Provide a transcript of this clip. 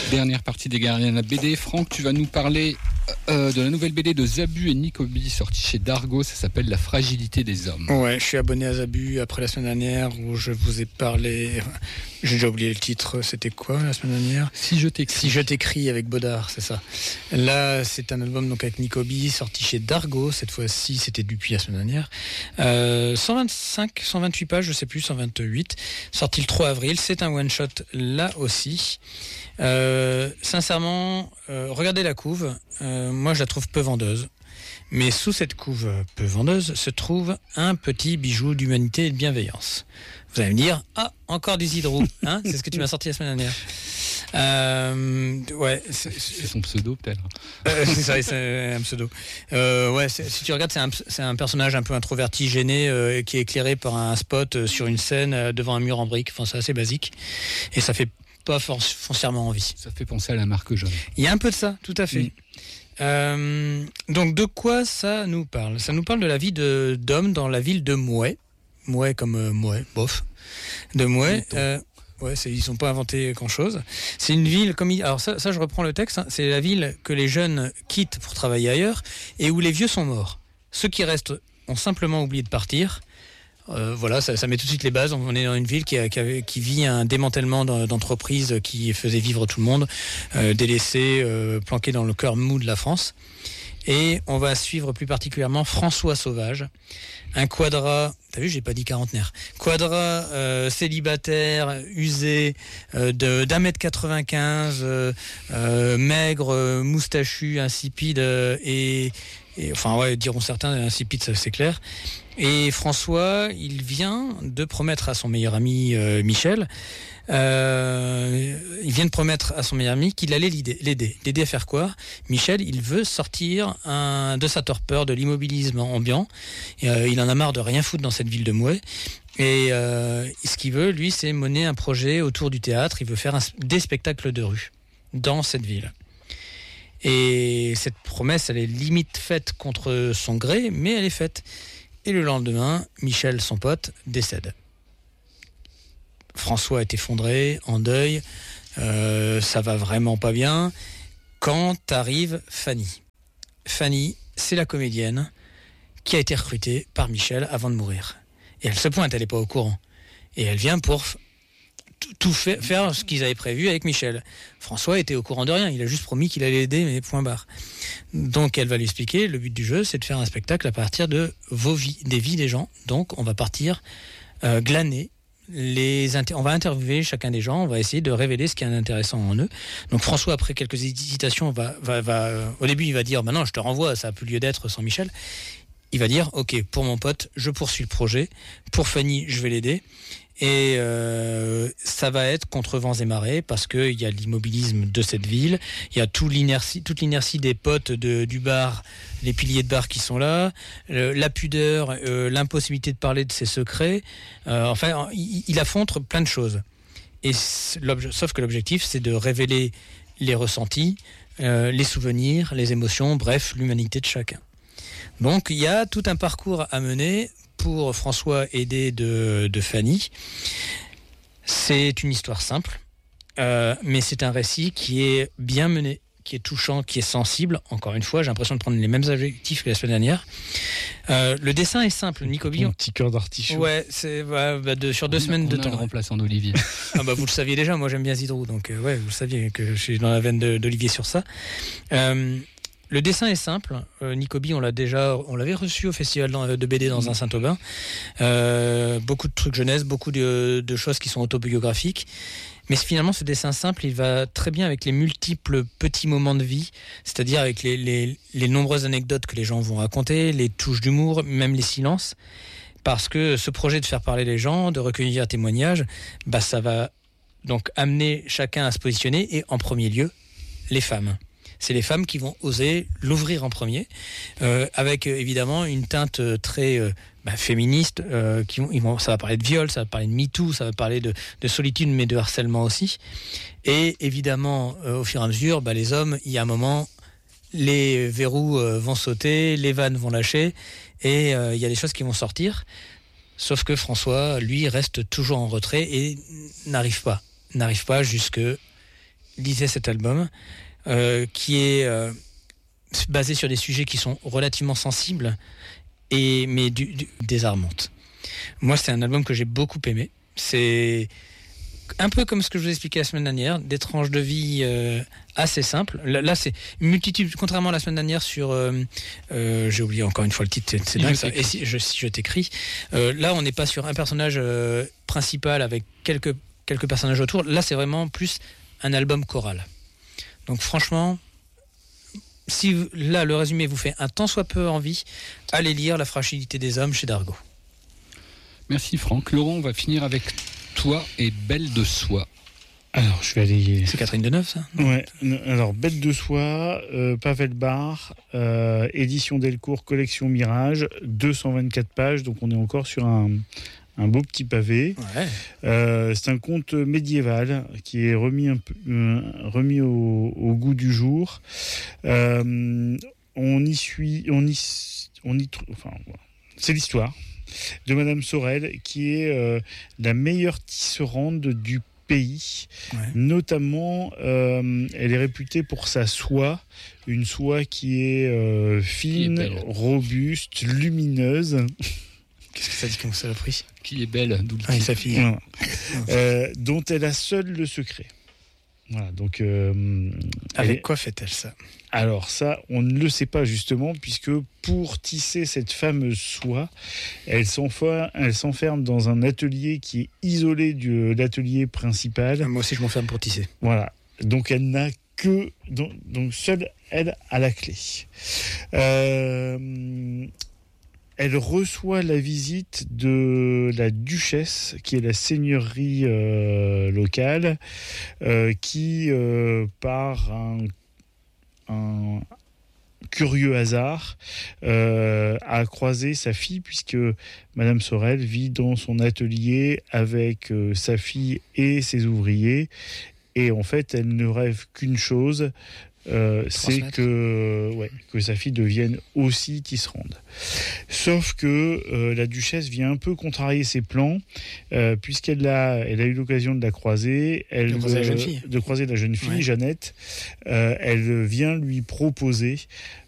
Dernière partie des Gardiens de la BD. Franck, tu vas nous parler de la nouvelle BD de Zabu et Nicobi, sortie chez Dargo. Ça s'appelle La fragilité des hommes. Ouais, je suis abonné à Zabu après la semaine dernière où je vous ai parlé. J'ai déjà oublié le titre. C'était quoi la semaine dernière ? Si je t'écris avec Baudard, c'est ça. Là, c'est un album donc avec Nicobi, sorti chez Dargo. Cette fois-ci, c'était depuis la semaine dernière. 128 pages, je sais plus, 128. Sorti le 3 avril. C'est un one-shot là aussi. Sincèrement, regardez la couve. Moi, je la trouve peu vendeuse. Mais sous cette couve peu vendeuse se trouve un petit bijou d'humanité et de bienveillance. Vous allez me dire, encore du Zidrou, hein ? C'est ce que tu m'as sorti la semaine dernière. Ouais, c'est son pseudo peut-être. C'est ça, c'est un pseudo. Ouais, si tu regardes, c'est un personnage un peu introverti, gêné, qui est éclairé par un spot sur une scène devant un mur en briques. Enfin, c'est assez basique et ça fait pas foncièrement envie. Ça fait penser à la marque jaune. Il y a un peu de ça, tout à fait. Donc de quoi ça nous parle ? Ça nous parle de la vie d'hommes dans la ville de Mouet. Mouet comme Mouet, bof. De Mouet. Ouais, ils sont pas inventé grand-chose. C'est une ville comme alors ça je reprends le texte. Hein, c'est la ville que les jeunes quittent pour travailler ailleurs et où les vieux sont morts. Ceux qui restent ont simplement oublié de partir. Voilà, ça met tout de suite les bases. On est dans une ville qui vit un démantèlement d'entreprises qui faisait vivre tout le monde, délaissé, planqué dans le cœur mou de la France. Et on va suivre plus particulièrement François Sauvage, un quadra, t'as vu, j'ai pas dit quarantenaire, quadra célibataire, usé, d'1m95, maigre, moustachu, insipide, et enfin ouais, diront certains, insipide, ça c'est clair. Et François, il vient de promettre à son meilleur ami Michel, qu'il allait l'aider à faire quoi ? Michel, il veut sortir de sa torpeur, de l'immobilisme ambiant. Il en a marre de rien foutre dans cette ville de Mouet. Et ce qu'il veut, lui, c'est mener un projet autour du théâtre. Il veut faire des spectacles de rue dans cette ville. Et cette promesse, elle est limite faite contre son gré, mais elle est faite. Et le lendemain, Michel, son pote, décède. François est effondré, en deuil, ça va vraiment pas bien. Quand arrive Fanny. Fanny, c'est la comédienne qui a été recrutée par Michel avant de mourir. Et elle se pointe, elle n'est pas au courant. Et elle vient pour tout faire ce qu'ils avaient prévu avec Michel. François était au courant de rien, il a juste promis qu'il allait l'aider, mais point barre. Donc elle va lui expliquer, le but du jeu, c'est de faire un spectacle à partir de vos vies, des vies des gens. Donc on va partir glaner, on va interviewer chacun des gens, on va essayer de révéler ce qui est intéressant en eux. Donc François, après quelques hésitations, au début il va dire, non, je te renvoie, ça n'a plus lieu d'être sans Michel. Il va dire, ok, pour mon pote, je poursuis le projet. Pour Fanny, je vais l'aider. Et ça va être contre vents et marées parce qu'il y a l'immobilisme de cette ville, il y a toute l'inertie des potes du bar, les piliers de bar qui sont là, la pudeur, l'impossibilité de parler de ses secrets. Enfin, il affronte plein de choses. Et sauf que l'objectif, c'est de révéler les ressentis, les souvenirs, les émotions, bref, l'humanité de chacun. Donc il y a tout un parcours à mener pour François aidé de Fanny. C'est une histoire simple, mais c'est un récit qui est bien mené, qui est touchant, qui est sensible. Encore une fois, j'ai l'impression de prendre les mêmes adjectifs que la semaine dernière. Le dessin est simple, Nicobi. Un petit cœur d'artichaut. Ouais, sur 2 semaines de temps. On remplace en Olivier. Vous le saviez déjà, moi j'aime bien Zidrou, donc ouais, vous le saviez que je suis dans la veine d'Olivier sur ça. Le dessin est simple. Nicobi, on l'avait reçu au festival de BD dans un Saint-Aubin. Beaucoup de trucs jeunesse, beaucoup de choses qui sont autobiographiques. Mais finalement, ce dessin simple, il va très bien avec les multiples petits moments de vie, c'est-à-dire avec les nombreuses anecdotes que les gens vont raconter, les touches d'humour, même les silences. Parce que ce projet de faire parler les gens, de recueillir témoignages, ça va donc amener chacun à se positionner, et en premier lieu, les femmes. C'est les femmes qui vont oser l'ouvrir en premier, avec évidemment une teinte très féministe. Ça va parler de viol, ça va parler de MeToo, ça va parler de solitude, mais de harcèlement aussi. Et évidemment, au fur et à mesure, les hommes, il y a un moment, les verrous vont sauter, les vannes vont lâcher, et il y a des choses qui vont sortir. Sauf que François, lui, reste toujours en retrait et n'arrive pas jusque lisez cet album qui est basé sur des sujets qui sont relativement sensibles mais désarmantes. Moi, c'est un album que j'ai beaucoup aimé. C'est un peu comme ce que je vous expliquais la semaine dernière, des tranches de vie assez simples. Là, c'est une multitude, contrairement à la semaine dernière sur... j'ai oublié encore une fois le titre, c'est dingue ça. Et si je t'écris. Là, on n'est pas sur un personnage principal avec quelques personnages autour. Là, c'est vraiment plus un album choral. Donc franchement, si là, le résumé vous fait un tant soit peu envie, allez lire La fragilité des hommes chez Dargaud. Merci Franck. Laurent, on va finir avec toi et Belle de soie. Alors, je vais aller... C'est Catherine Deneuve, ça? Ouais. Alors, Belle de soie, Pavel Bar, édition Delcourt, collection Mirage, 224 pages, donc on est encore sur un beau petit pavé. Ouais. C'est un conte médiéval qui est remis au goût du jour. C'est l'histoire de Madame Sorel, qui est la meilleure tisserande du pays. Ouais. Notamment, elle est réputée pour sa soie, une soie qui est fine, robuste, lumineuse. Qu'est-ce que ça dit comme ça, la prise? Qui est belle, d'où et sa fille. Voilà. Dont elle a seule le secret. Voilà, donc... Avec quoi fait-elle ça? Alors ça, on ne le sait pas justement, puisque pour tisser cette fameuse soie, elle s'enferme dans un atelier qui est isolé de l'atelier principal. Moi aussi, je m'enferme pour tisser. Voilà, donc elle n'a que... Donc seule, elle a la clé. Elle reçoit la visite de la duchesse, qui est la seigneurie locale, qui, par un curieux hasard, a croisé sa fille, puisque Madame Sorel vit dans son atelier avec sa fille et ses ouvriers. Et en fait, elle ne rêve qu'une chose, c'est que sa fille devienne aussi tisserande. Sauf que la duchesse vient un peu contrarier ses plans, puisqu'elle a eu l'occasion de la croiser, de croiser la jeune fille, ouais. Jeannette. Elle vient lui proposer